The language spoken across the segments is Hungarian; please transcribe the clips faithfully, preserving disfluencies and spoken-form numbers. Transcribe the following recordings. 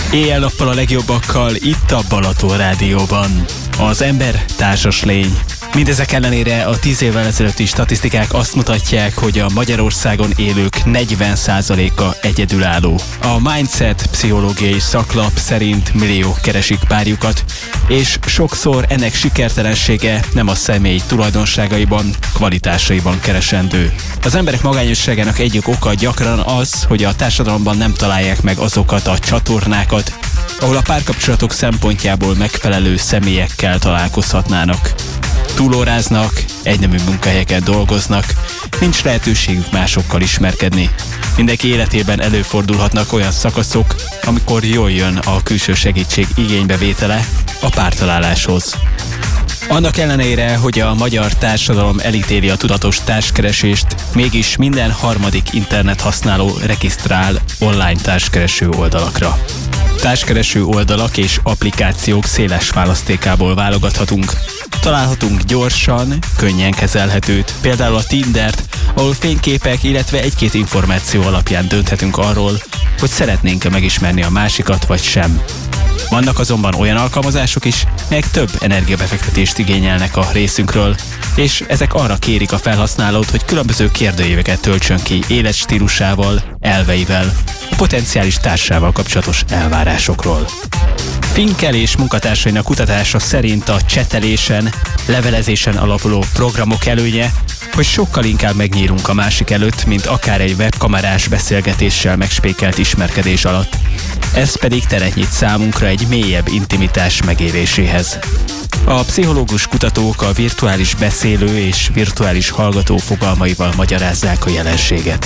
Éjjel-nappal a legjobbakkal itt a Balaton Rádióban. Az ember társas lény. Mindezek ellenére a tíz évvel ezelőtti statisztikák azt mutatják, hogy a Magyarországon élők negyven százaléka egyedülálló. A Mindset pszichológiai szaklap szerint milliók keresik párjukat, és sokszor ennek sikertelensége nem a személy tulajdonságaiban, kvalitásaiban keresendő. Az emberek magányosságának egyik oka gyakran az, hogy a társadalomban nem találják meg azokat a csatornákat, ahol a párkapcsolatok szempontjából megfelelő személyekkel találkozhatnának. Túlóráznak, egynemű munkahelyeken dolgoznak, nincs lehetőségük másokkal ismerkedni. Mindenki életében előfordulhatnak olyan szakaszok, amikor jól jön a külső segítség igénybevétele a pártaláláshoz. Annak ellenére, hogy a magyar társadalom elítéli a tudatos társkeresést, mégis minden harmadik internet használó regisztrál online társkereső oldalakra. Társkereső oldalak és applikációk széles választékából válogathatunk. Találhatunk gyorsan, könnyen kezelhetőt, például a Tindert, ahol fényképek, illetve egy-két információ alapján dönthetünk arról, hogy szeretnénk-e megismerni a másikat vagy sem. Vannak azonban olyan alkalmazások is, melyek több energiabefektetést igényelnek a részünkről, és ezek arra kérik a felhasználót, hogy különböző kérdőíveket töltsön ki életstílusával, elveivel, a potenciális társával kapcsolatos elvárásokról. Finkel és munkatársainak kutatása szerint a csetelésen, levelezésen alapuló programok előnye, hogy sokkal inkább megnyílunk a másik előtt, mint akár egy webkamerás beszélgetéssel megspékelt ismerkedés alatt. Ez pedig teret nyit számunkra egy mélyebb intimitás megéléséhez. A pszichológus kutatók a virtuális beszélő és virtuális hallgató fogalmaival magyarázzák a jelenséget.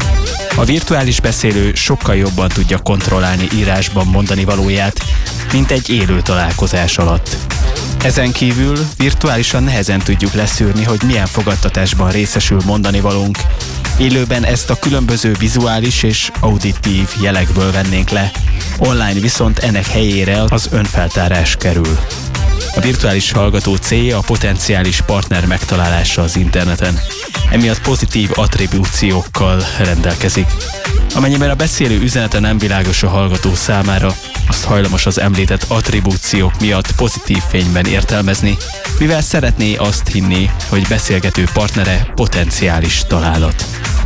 A virtuális beszélő sokkal jobban tudja kontrollálni írásban mondani valóját, mint egy élő találkozás alatt. Ezen kívül virtuálisan nehezen tudjuk leszűrni, hogy milyen fogadtatásban részesül mondani valónk. Élőben ezt a különböző vizuális és auditív jelekből vennénk le, online viszont ennek helyére az önfeltárás kerül. A virtuális hallgató célja a potenciális partner megtalálása az interneten. Emiatt pozitív attribúciókkal rendelkezik. Amennyiben a beszélő üzenete nem világos a hallgató számára, azt hajlamos az említett attribúciók miatt pozitív fényben értelmezni, mivel szeretné azt hinni, hogy beszélgető partnere potenciális találat.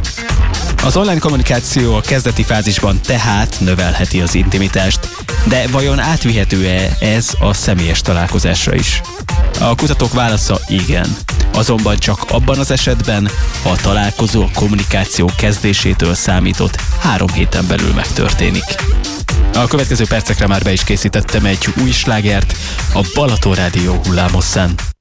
Az online kommunikáció a kezdeti fázisban tehát növelheti az intimitást, de vajon átvihető-e ez a személyes találkozásra is? A kutatók válasza igen, azonban csak abban az esetben, ha a találkozó a kommunikáció kezdésétől számított három héten belül megtörténik. A következő percekre már be is készítettem egy új slágert a Balaton Rádió hullámhosszán.